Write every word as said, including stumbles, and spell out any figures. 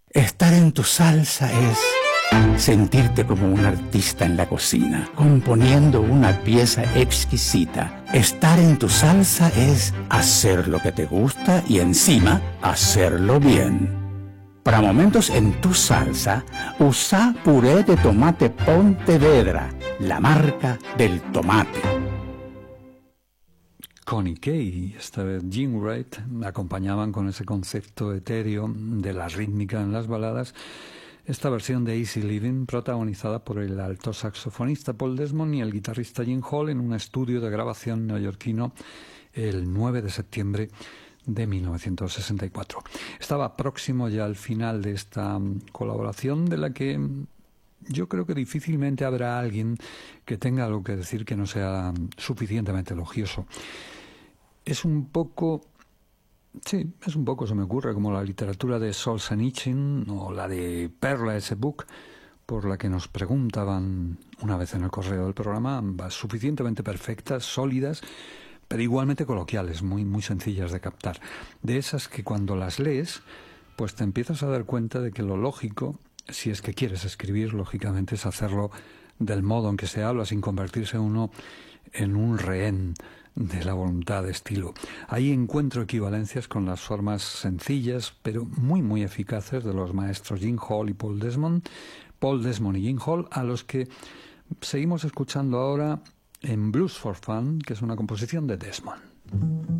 Estar en tu salsa es sentirte como un artista en la cocina, componiendo una pieza exquisita. Estar en tu salsa es hacer lo que te gusta y encima hacerlo bien. Para momentos en tu salsa, usa puré de tomate Pontevedra, la marca del tomate. Connie Kay y esta vez Jim Wright me acompañaban con ese concepto etéreo de la rítmica en las baladas. Esta versión de Easy Living, protagonizada por el alto saxofonista Paul Desmond y el guitarrista Gene Hall en un estudio de grabación neoyorquino el nueve de septiembre de mil novecientos sesenta y cuatro. Estaba próximo ya al final de esta colaboración, de la que yo creo que difícilmente habrá alguien que tenga algo que decir que no sea suficientemente elogioso. Es un poco... Sí, es un poco, se me ocurre, como la literatura de Solzhenitsyn o la de Perla ese book, por la que nos preguntaban una vez en el correo del programa, ambas suficientemente perfectas, sólidas, pero igualmente coloquiales, muy, muy sencillas de captar. De esas que cuando las lees, pues te empiezas a dar cuenta de que lo lógico, si es que quieres escribir, lógicamente es hacerlo del modo en que se habla, sin convertirse uno en un rehén de la voluntad de estilo. Ahí encuentro equivalencias con las formas sencillas, pero muy, muy eficaces de los maestros Gene Hall y Paul Desmond, Paul Desmond y Gene Hall, a los que seguimos escuchando ahora en Blues for Fun, que es una composición de Desmond.